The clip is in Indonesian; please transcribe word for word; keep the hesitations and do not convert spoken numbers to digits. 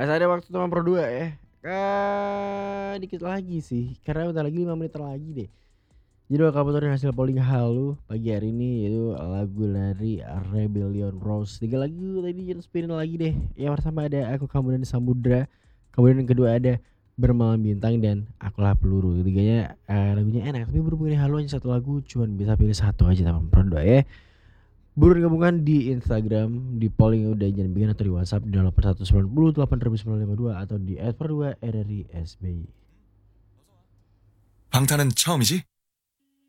Masih ada waktu teman Pro dua ya. Kan dikit lagi sih, karena bentar lagi lima menit lagi deh. Jadi bakal puterin hasil polling halu pagi hari ini, yaitu lagu dari Rebellion Rose. Tiga lagu tadi jangan spin lagi deh. Yang pertama ada Aku Kamu dan Samudra. Kemudian yang kedua ada Bermalam Bintang dan Akulah Peluru. Ketiganya uh, lagunya enak, tapi berhubung ini halu hanya satu lagu, cuman bisa pilih satu aja teman Pro dua ya. Buruan gabungan di Instagram, di polling udah jangan bikin, atau di WhatsApp di nol delapan satu sembilan nol delapan sembilan lima dua atau di et pro dua R R I S B Y. 방탄은 처음이지?